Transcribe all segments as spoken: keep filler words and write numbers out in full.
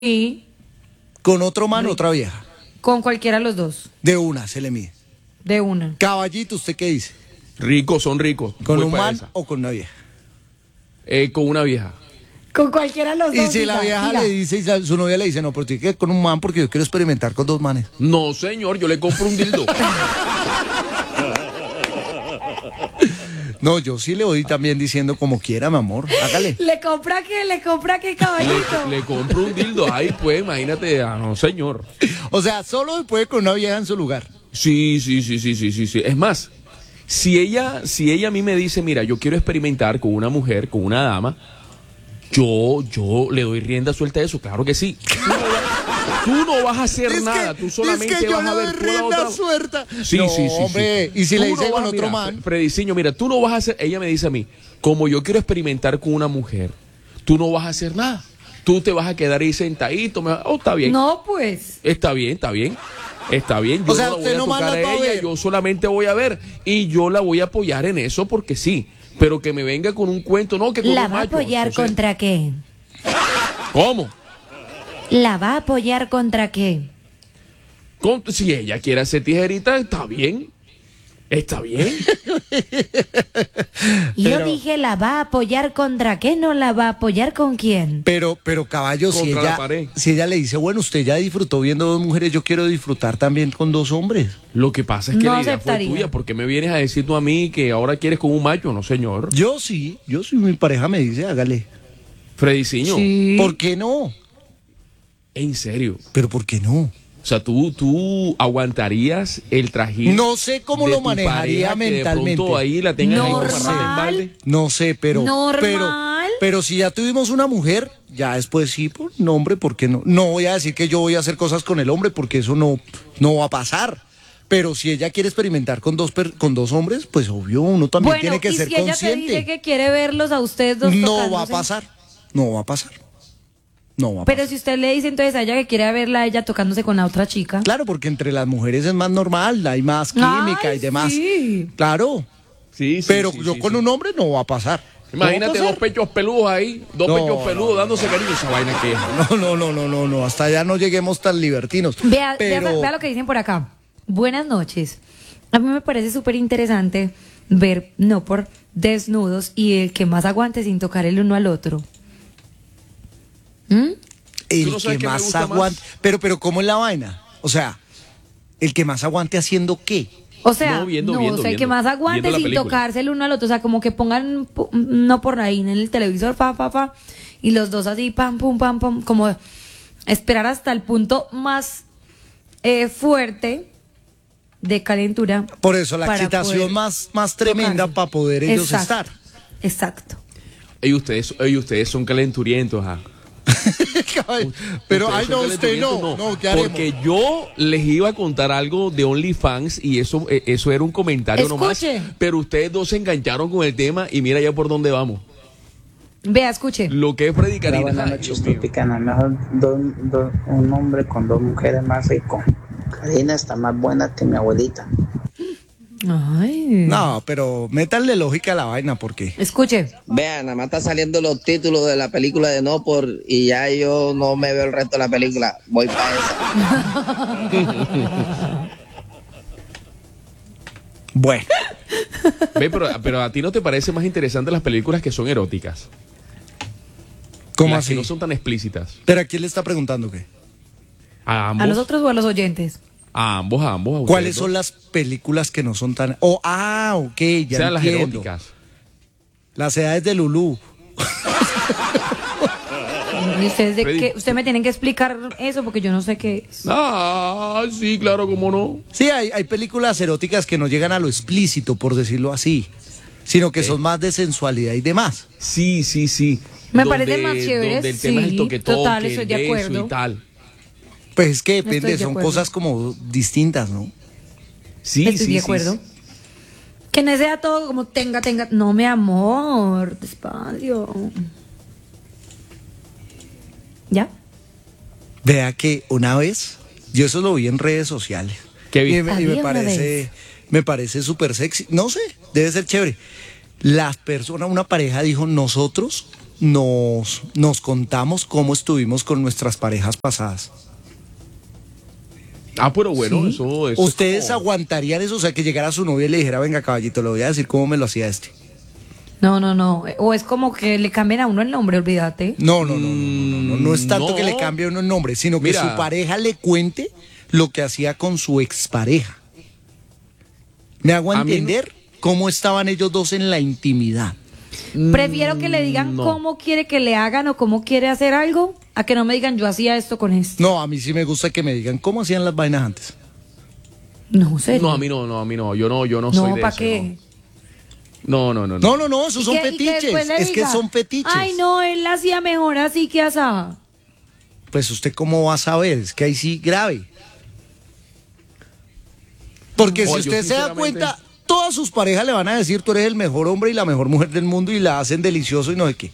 Y Con otro man, otra vieja. con cualquiera de los dos, De una, se le mide. de una. Caballito, ¿usted qué dice? Ricos, son ricos. ¿Con Voy un para man esa. o con una vieja? Eh, con una vieja. Con cualquiera de los Y dos. si la diga, vieja diga. le dice, y sa- su novia le dice, no, pero tiene que ir con un man porque yo quiero experimentar con dos manes. No, señor, yo le compro un dildo. No, yo sí le voy también diciendo como quiera, mi amor. Hágale. ¿Le compra qué? ¿Le compra qué, caballito? le, le compro un dildo. Ay, pues, imagínate. Ah, no, señor. O sea, solo se puede con una vieja en su lugar. Sí, sí, sí, sí, sí, sí, sí. Es más, si ella, si ella a mí me dice, mira, yo quiero experimentar con una mujer, con una dama, yo, yo le doy rienda suelta a eso, claro que sí. Tú no, vas- tú no vas a hacer Es nada, que- tú solamente es que yo vas le a doy ver tú a la rienda otra. suelta. Sí, No, sí, sí, sí. hombre, y si Tú le no dice con vas- otro mira, man. Frediciño, mira, tú no vas a hacer, ella me dice a mí, como yo quiero experimentar con una mujer, tú no vas a hacer nada. Tú te vas a quedar ahí sentadito, me va- oh, está bien. No, pues. Está bien, está bien. Está bien, yo O sea, no la usted voy a nomás tocar las va a a ella, ver. yo solamente voy a ver y yo la voy a apoyar en eso porque sí, pero que me venga con un cuento, no, que con ¿La un va a macho, apoyar no sé. contra qué? ¿Cómo? ¿La va a apoyar contra qué? Con- si ella quiere hacer tijerita, está bien. Está bien. Yo Pero- dije, ¿la va a apoyar contra qué? ¿No la va a apoyar con quién? Pero, pero caballo, si Contra la ella, pared. si ella le dice, bueno, usted ya disfrutó viendo dos mujeres, yo quiero disfrutar también con dos hombres. Lo que pasa es que No la idea aceptaría. fue tuya. ¿Por qué me vienes a decir tú a mí que ahora quieres con un macho? No, señor. Yo sí, yo sí, mi pareja me dice, hágale. Frediciño, Sí. ¿Por qué no? en serio. Pero ¿por qué no? O sea, tú, tú aguantarías el trajín. No sé cómo de lo tu manejaría pareja que mentalmente. De pronto ahí la tengas ahí Normal. amarrada en balde. No sé, pero, Normal. pero, pero si ya tuvimos una mujer, ya después sí, pues, no, hombre, ¿por qué no? No voy a decir que yo voy a hacer cosas con el hombre, porque eso no, no va a pasar. Pero si ella quiere experimentar con dos, per- con dos hombres, pues obvio, uno también Bueno, tiene que y ser si ella te consciente. dice que quiere verlos a ustedes dos No va a tocándose? pasar, no va a pasar. No va a Pero pasar. si usted le dice entonces a ella que quiere verla a ella tocándose con la otra chica. Claro, porque entre las mujeres es más normal, hay más química Ay, y demás. sí. Claro, Sí, sí, pero sí, yo sí, con sí. un hombre no va a pasar. No va a Imagínate pasar. dos pechos peludos ahí, dos No, pechos peludos no, dándose cariño. Esa vaina que es. No, no, no, no, no, no, hasta allá no lleguemos tan libertinos. Vea, pero... vea, vea lo que dicen por acá. Buenas noches. A mí me parece súper interesante ver no por desnudos y el que más aguante sin tocar el uno al otro. ¿Mm? El ¿Tú no sabes que qué me más gusta más? aguante. Pero, pero, ¿cómo es la vaina? O sea, el que más aguante haciendo qué. O sea, No, viendo, no, viendo, o sea, el que viendo. más aguante Viendo la sin película. tocarse el uno al otro. O sea, como que pongan pu- no por ahí en el televisor, pa, pa, pa, y los dos así, pam, pum, pam, pam, como esperar hasta el punto más eh, fuerte de calentura. Por eso la para excitación poder más, más tremenda tocarse. para poder ellos Exacto, estar. Exacto. Y ustedes, y ustedes son calenturientos, ajá. Pero, Ustedes ay, son no, usted calenturientos, no. No, ¿qué haremos? Porque yo les iba a contar algo de OnlyFans y eso, eh, eso era un comentario Escuche. nomás. Pero ustedes dos se engancharon con el tema y mira ya por dónde vamos. Vea, escuche. Lo que es Freddy Hola, Karina. buenas Ay, noches, Dios mío. Tropicana. Mejor do- do- un hombre con dos mujeres más rico. Karina está más buena que mi abuelita. Ay. No, pero métanle lógica a la vaina, porque. Escuche. Vean, nada más está saliendo los títulos de la película de No por y ya yo no me veo el resto de la película. Voy para esa. Bueno, Ve, pero, pero a ti no te parece más interesante las películas que son eróticas. ¿cómo Las así? que no son tan explícitas. ¿Pero a quién le está preguntando qué? A ambos. ¿A nosotros o a los oyentes? A ambos, a ambos. a ¿Cuáles ustedes son las películas que no son tan. Oh, ah, ok, dos. ya O sea, las entiendo. eróticas. Las edades de Lulú. ¿Y ustedes de Freddy. qué? Usted me tienen que explicar eso porque yo no sé qué es. Ah, sí, claro, cómo no. Sí, hay, hay películas eróticas que no llegan a lo explícito, por decirlo así, sino que son más de sensualidad y demás. Sí, sí, sí. Me parece más chévere, Donde el tema es el sí, toque total, estoy de acuerdo. y tal. Pues es que Estoy depende, de son acuerdo. cosas como distintas, ¿no? Sí, Estoy sí, de sí, acuerdo. sí. Que no sea todo como tenga, tenga. No, mi amor, despacio. ¿Ya? Vea que una vez, yo eso lo vi en redes sociales. ¿Qué y vi? me, y Había me una parece, vez. me parece súper sexy. No sé, debe ser chévere. Las personas, una pareja dijo, nosotros nos, nos contamos cómo estuvimos con nuestras parejas pasadas. Ah, pero bueno, ¿Sí? eso, eso ¿Ustedes es como- aguantarían eso? O sea, que llegara su novia y le dijera, venga, caballito, le voy a decir cómo me lo hacía este. No, no, no. O es como que le cambian a uno el nombre, olvídate. No, no, no, no, no, no, no, no es tanto No. que le cambie uno el nombre, sino que Mira. su pareja le cuente lo que hacía con su expareja. ¿Me hago A mí no- entender cómo estaban ellos dos en la intimidad? Prefiero que le digan no. cómo quiere que le hagan o cómo quiere hacer algo, a que no me digan yo hacía esto con esto. No, a mí sí me gusta que me digan cómo hacían las vainas antes. No, serio. No, a mí no, no, a mí no. Yo no, yo no, No, soy de ¿para eso. qué? No, no, no. no, No, no, no, esos Y son que- y que fetiches. después le Es que diga, son fetiches. Ay, no, él la hacía mejor así que asada. Pues usted cómo va a saber, es que ahí sí grave. Porque No, si yo usted se da sinceramente- cuenta, todas sus parejas le van a decir, tú eres el mejor hombre y la mejor mujer del mundo y la hacen delicioso y no sé qué.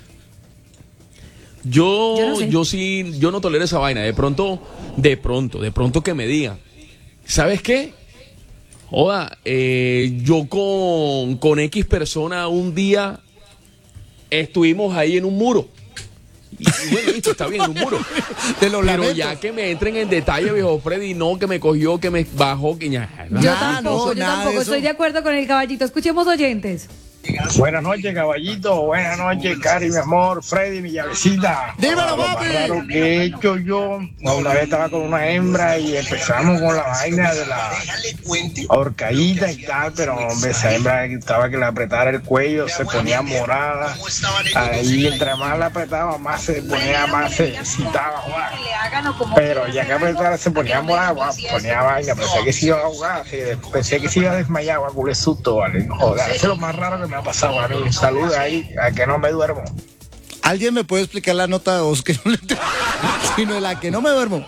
Yo, Yo no sé. yo sí, yo no tolero esa vaina. De pronto, de pronto, de pronto que me digan, ¿sabes qué? Joda, eh, yo con, con X persona un día estuvimos ahí en un muro. Y, y bueno, listo, está bien, en un muro. Te lo Pero lamento. ya que me entren en detalle, viejo Freddy, no, que me cogió, que me bajó, que ya. Yo Nada, tampoco, no, yo nada tampoco de eso. estoy de acuerdo con el caballito. Escuchemos oyentes. Buenas noches, caballito. Buenas noches, Cari, mi amor. Freddy, mi llavecita. Dímelo, Lo más papi. raro que he hecho yo, una vez estaba con una hembra y empezamos con la vaina de la horcadita y tal, pero hombre, esa hembra estaba que le apretara el cuello, se ponía morada. Ahí, entre más la apretaba, más se ponía, más se excitaba, Juan. Pero ya que apretara, se ponía morada, Juan, ponía vaina. Pensé que se iba a ahogar, sí, pensé que se iba a desmayar, Juan, culé susto, vale. Joder, eso es lo más raro que me ha pasado a mí. Salud ahí, a que no me duermo. ¿Alguien me puede explicar la nota de voz que no le sino de la que no me duermo?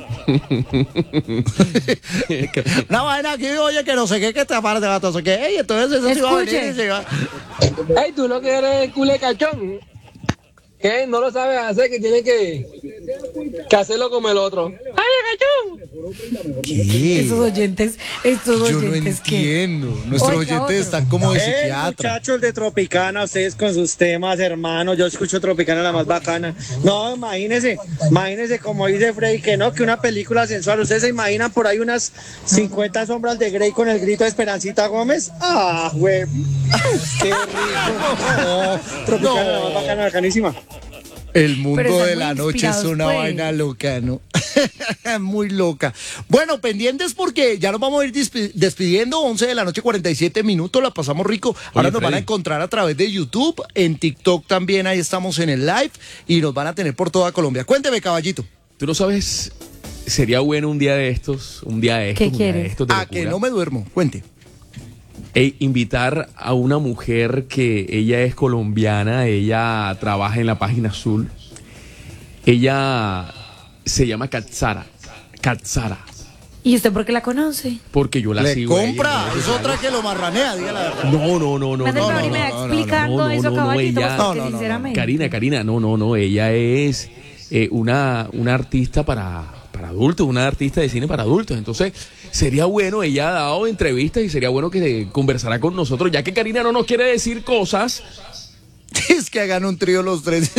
Una vaina aquí, oye, que no sé qué, que te aparte, gato, no sé qué. Ey, entonces eso sí va a venir Escuche. y se va. Ey, tú lo que eres culé cachón. ¿Qué? No lo sabes hacer, que tienes que, que hacerlo como el otro. ¡Ay, cachón! ¿Qué? Estos oyentes, estos Yo no oyentes que... entiendo. Nuestros Oiga, oyentes otro. están como de Eh, psiquiatra. muchachos de Tropicana, ustedes con sus temas, hermano. Yo escucho Tropicana la más bacana. No, imagínense, imagínense como dice Freddy, que no, que una película sensual. ¿Ustedes se imaginan por ahí unas cincuenta sombras de Grey con el grito de Esperancita Gómez? Ah, güey. Qué rico. No, Tropicana la más bacana, bacanísima. El mundo Pero están de muy la noche es inspirados, una pues. vaina loca, ¿no? Muy loca. Bueno, pendientes porque ya nos vamos a ir dispi- despidiendo. once de la noche, cuarenta y siete minutos. La pasamos rico. Ahora Oye, nos van a Freddy. encontrar a través de YouTube. En TikTok también. Ahí estamos en el live. Y nos van a tener por toda Colombia. Cuénteme, caballito. Tú no sabes, sería bueno un día de estos, un día de estos, ¿Qué un día de quieres? estos de A que locura. no me duermo. Cuente. E invitar a una mujer que ella es colombiana, ella trabaja en la página azul. Ella se llama Katsara. Katsara. ¿Y usted por qué la conoce? Porque yo la Le sigo. a ella en compra. redes Es sociales. otra que lo marranea, diga la verdad. No, no, no, no. Me hace el no, favor no, y me va no, no, explicando no, no, eso, no, no, caballito, ella- porque No, no, no, no. sinceramente. Karina, Karina, no, no, no. Ella es eh, una, una artista para, para adultos, una artista de cine para adultos. Entonces, sería bueno, ella ha dado entrevistas y sería bueno que conversara con nosotros, ya que Karina no nos quiere decir cosas. Es que hagan un trío los tres.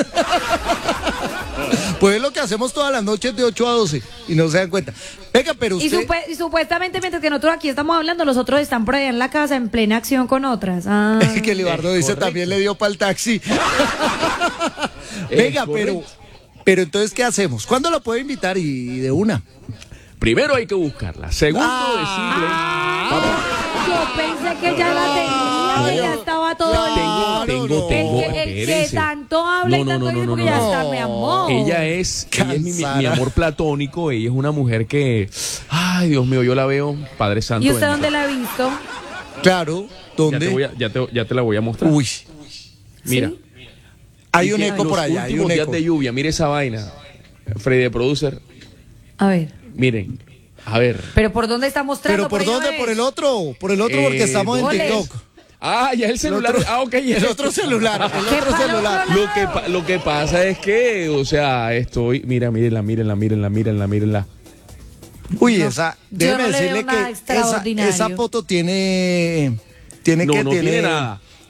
Pues es lo que hacemos todas las noches de ocho a doce. Y no se dan cuenta. Venga, pero Y, usted... supe- y supuestamente mientras que nosotros aquí estamos hablando, los otros están por allá en la casa en plena acción con otras. Ah. que Libardo dice correcto. también le dio para el taxi. Venga, pero, correcto. pero entonces, ¿qué hacemos? ¿Cuándo la puedo invitar? Y de una. Primero hay que buscarla. Segundo, Ah. Yo pensé que ya la tenía, que ya estaba todo Claro, decirle. listo. Tengo, tengo, El que, el que espérese. tanto habla No, y no, tanto no, dice no, porque no, ya no. está, mi amor. Ella es, ella es mi, mi- Cansada. mi amor platónico, ella es una mujer que, ay Dios mío, yo la veo, Padre Santo. ¿Y usted bendito. dónde la ha visto? Claro. Ya ¿Dónde? te, voy a- ya, te, ya te la voy a mostrar. Uy. Mira. Hay Y un que eco por los allá. Hay últimos un días eco. de lluvia, mire esa vaina. Freddy, de producer, A ver. miren, a ver. ¿Pero por dónde está mostrando? ¿Pero por ahí no dónde? es. Por el otro. Por el otro, Eh, porque estamos en ¿cuál es? TikTok. Ah, ya es el celular. otro- ah, ok. El otro celular. El ¿Qué otro palo celular. otro Lo que, pa- lo que pasa es que, o sea, estoy. Mira, mírenla, mírenla, mírenla, mírenla, mírenla. Uy, esa. yo Déjeme no le veo decirle nada que esa, extraordinario. esa foto tiene. Tiene No, que no tiene. tiene nada.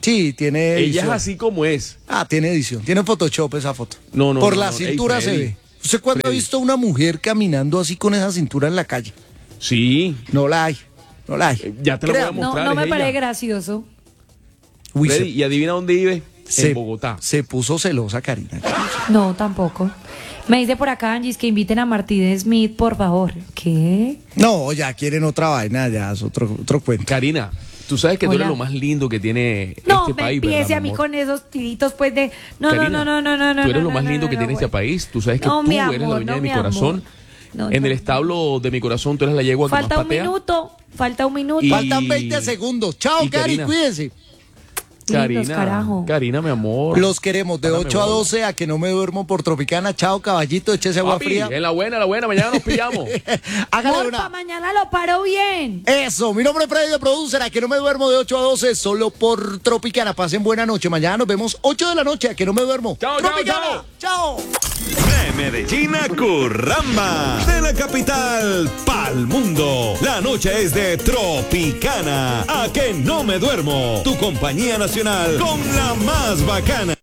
Sí, tiene edición. Ella es así como es. Ah, tiene edición. Tiene Photoshop esa foto. No, no, Por no, la no. cintura Ey, se Freddy, ve. ¿Usted cuándo ha Freddy. visto una mujer caminando así con esa cintura en la calle? Sí. No la hay. No la hay. Eh, Ya te lo voy a Créame. No, mostrar. no es me ella. parece gracioso. Uy, Freddy, se, ¿y adivina dónde vive? se- En Bogotá. se puso celosa, Karina. No, tampoco. Me dice por acá, Angie, que inviten a Martín Smith, por favor. ¿Qué? No, ya quieren otra vaina, ya es otro, otro cuento. Karina, tú sabes que tú Hola. eres lo más lindo que tiene No, este me país, ¿verdad, empiece mi a mí amor? con esos tiritos, pues, de... No, Karina, no, no, no, no, no. Tú eres no, lo más no, lindo no, que no, tiene este güey. país. Tú sabes que No, tú mi eres la amor, dueña no, de mi mi corazón. amor. No, en no, el no. establo de mi corazón, tú eres la yegua que Falta más un patea. minuto, falta un minuto. Y- Faltan veinte segundos. Chao, y Cari, Karina. cuídense. Lindos, Karina, carajo. Karina, mi amor. Los queremos de Párame ocho a bola. doce a que no me duermo por Tropicana. Chao, caballito, échese agua Papi, fría. en la buena, en la buena, mañana nos pillamos. Hágale Porfa, una. mañana lo paro bien. Eso, mi nombre es Freddy de Producer, a que no me duermo de ocho a doce, solo por Tropicana. Pasen buena noche. Mañana nos vemos ocho de la noche, a que no me duermo. Chao, chao, Tropicana. Chao. De Medellín a Curramba, de la capital pa'l mundo. La noche es de Tropicana, a que no me duermo. Tu compañía nacional con la más bacana.